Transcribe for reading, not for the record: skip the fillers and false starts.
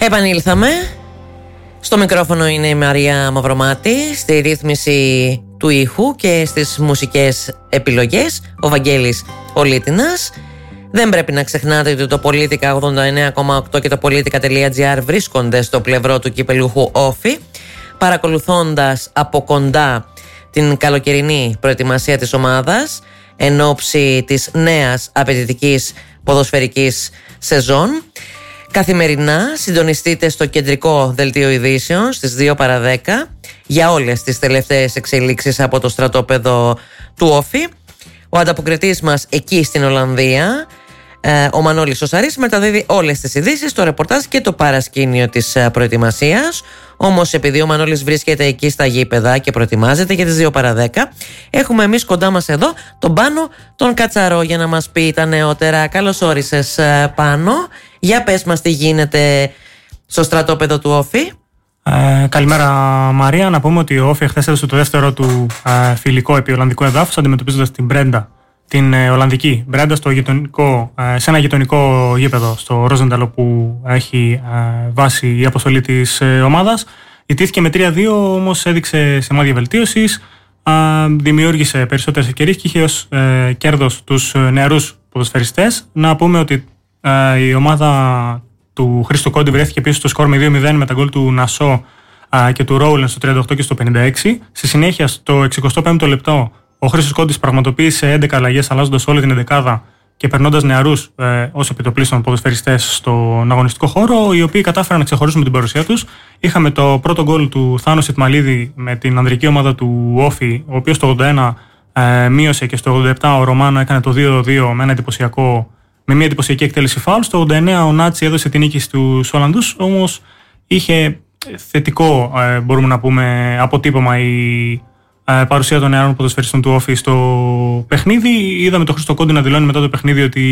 Επανήλθαμε. Στο μικρόφωνο είναι η Μαρία Μαυρομάτη, στη ρύθμιση του ήχου και στις μουσικές επιλογές ο Βαγγέλης Ολίτινας. Δεν πρέπει να ξεχνάτε ότι το Πολίτικα 89,8 και το Politica.gr βρίσκονται στο πλευρό του κυπελούχου Όφη, παρακολουθώντας από κοντά την καλοκαιρινή προετοιμασία της ομάδας εν ώψη της νέας απαιτητικής ποδοσφαιρικής σεζόν. Καθημερινά συντονιστείτε στο κεντρικό δελτίο ειδήσεων στις 2 παρα 10 για όλες τις τελευταίες εξελίξεις από το στρατόπεδο του Όφη. Ο ανταποκριτής μας εκεί στην Ολλανδία, ο Μανώλης ο Σαρής, μεταδίδει όλες τις ειδήσεις, το ρεπορτάζ και το παρασκήνιο της προετοιμασίας. Όμως επειδή ο Μανώλης βρίσκεται εκεί στα γήπεδα και προετοιμάζεται για τις 2 παρα 10, έχουμε εμείς κοντά μας εδώ τον Πάνο τον Κατσαρό για να μας πει τα νεότερα. Καλώς όρισες, Πάνο. Για πες μας τι γίνεται στο στρατόπεδο του Όφη. Καλημέρα, Μαρία. Να πούμε ότι ο Όφη χθες έδωσε το δεύτερο του φιλικό επί Ολλανδικού εδάφους, αντιμετωπίζοντας την Μπρέντα, την Ολλανδική Μπρέντα, σε ένα γειτονικό γήπεδο στο Ρόζενταλ, που έχει βάση η αποστολή της ομάδας. Ιτήθηκε με 3-2, όμως έδειξε σημάδια βελτίωσης, δημιούργησε περισσότερες ευκαιρίες και είχε ως κέρδος τους νεαρούς ποδοσφαιριστές. Να πούμε ότι η ομάδα του Χρήστο Κόντι βρέθηκε πίσω στο σκορ με 2-0 με τα γκολ του Νασό και του Ρόουλεν στο 38 και στο 56. Στη συνέχεια, στο 65ο λεπτό, ο Χρήστος Κόντις πραγματοποίησε 11 αλλαγές, αλλάζοντας όλη την εντεκάδα και περνώντας νεαρούς ως επιτοπλίστων ποδοσφαιριστές στον αγωνιστικό χώρο, οι οποίοι κατάφεραν να ξεχωρίσουν με την παρουσία τους. Είχαμε το πρώτο γκολ του Θάνο Σιτμαλίδη με την ανδρική ομάδα του Όφη, ο οποίος το 81 μείωσε, και στο 87 ο Ρωμάνο έκανε το 2-2 με μια εντυπωσιακή εκτέλεση φάουλ. Στο 89 ο Νάτσι έδωσε την νίκη στους Ολλανδούς, όμως είχε θετικό, μπορούμε να πούμε, αποτύπωμα η παρουσία των νεαρών ποδοσφαιριστών του Όφη στο παιχνίδι. Είδαμε τον Χρήστο Κόντι να δηλώνει μετά το παιχνίδι ότι